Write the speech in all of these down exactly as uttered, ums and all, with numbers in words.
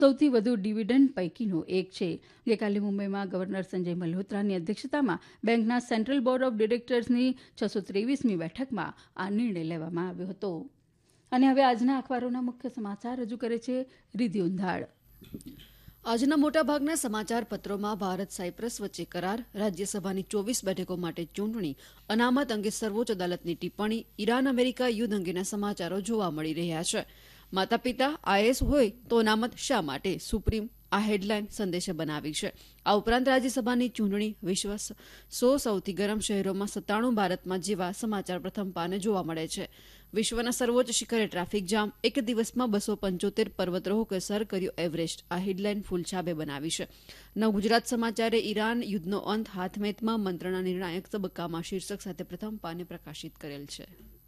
સૌથી વધુ ડિવિડન્ડ પૈકીનો એક છે. ગઈકાલે મુંબઈમાં ગવર્નર સંજય મલ્હોત્રાની અધ્યક્ષતામાં બેંકના સેન્ટ્રલ બોર્ડ ઓફ ડિરેક્ટર્સની છસો ત્રેવીસમી બેઠકમાં આ નિર્ણય લેવામાં આવ્યો હતો. અને હવે આજના અખબારોના મુખ્ય સમાચાર રજૂ કરે છે રીધિ ઉંધાડ. આજના મોટાભાગના સમાચાર પત્રોમાં ભારત સાયપ્રસ વચ્ચે કરાર, રાજ્યસભાની ચોવીસ બેઠકો માટે ચૂંટણી, અનામત અંગે સર્વોચ્ચ અદાલતની ટિપ્પણી, ઈરાન અમેરિકા યુદ્ધ અંગેના સમાચારો જોવા મળી રહ્યા છે. માતા પિતા આઈએએસ હોય તો અનામત શા માટે? સુપ્રીમ આ હેડલાઇન સંદેશે બનાવી છે. આ ઉપરાંત રાજ્યસભાની ચૂંટણી, વિશ્વ સો સૌથી ગરમ શહેરોમાં સત્તાણું ભારતમાં જેવા સમાચાર પ્રથમ પાને જોવા મળે છે. વિશ્વના સર્વોચ્ચ શિખરે ટ્રાફિક જામ, એક દિવસમાં બસો પંચોતેર પર્વતરોહકોએ સર કર્યો એવરેસ્ટ. આ હેડલાઇન ફૂલછાપે બનાવી છે. નવ ગુજરાત સમાચારે ઈરાન યુદ્ધનો અંત હાથમેતમાં મંત્રણા નિર્ણાયક તબક્કામાં શીર્ષક સાથે પ્રથમ પાને પ્રકાશિત કરેલ છે.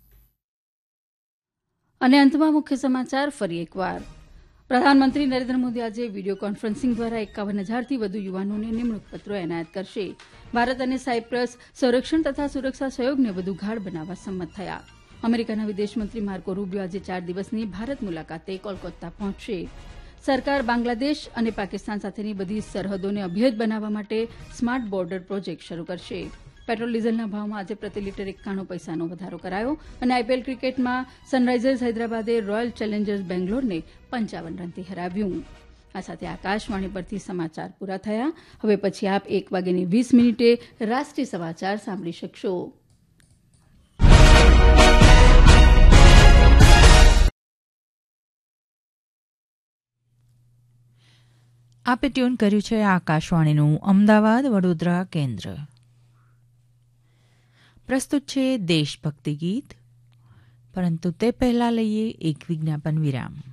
અને અંતમાં મુખ્ય સમાચાર ફરી એકવાર. પ્રધાનમંત્રી નરેન્દ્ર મોદી આજે વિડીયો કોન્ફરન્સિંગ દ્વારા એકાવન હજારથી વધુ યુવાનોને નિમણૂક પત્રો એનાયત કરશે. ભારત અને સાયપ્રસ સંરક્ષણ તથા સુરક્ષા સહયોગને વધુ ગાઢ બનાવવા સંમત થયા. અમેરિકાના વિદેશમંત્રી માર્કો રૂબિયો આજે ચાર દિવસની ભારત મુલાકાતે કોલકાતા પહોંચશે. સરકાર બાંગ્લાદેશ અને પાકિસ્તાન સાથેની બધી સરહદોને અભેદ્ય બનાવવા માટે સ્માર્ટ બોર્ડર પ્રોજેક્ટ શરૂ કરશે. પેટ્રોલ ડીઝલના ભાવમાં આજે પ્રતિ લીટર એકાણું પૈસાનો વધારો કરાયો. અને આઈપીએલ ક્રિકેટમાં સનરાઇઝર્સ હૈદરાબાદે રોયલ ચેલેન્જર્સ બેંગ્લોરને પંચાવન રનથી હરાવ્યું. આ સાથે આકાશવાણી પરથી સમાચાર પૂરા થયા. હવે પછી આપ એક વાગ્યાની વીસ મિનિટે રાષ્ટ્રીય સમાચાર સાંભળી શકશો. આપે ટ્યુન કર્યું છે આકાશવાણીનું અમદાવાદ વડોદરા કેન્દ્ર. પ્રસ્તુત છે દેશભક્તિ ગીત, પરંતુ તે પહેલા લઈએ એક વિજ્ઞાપન વિરામ.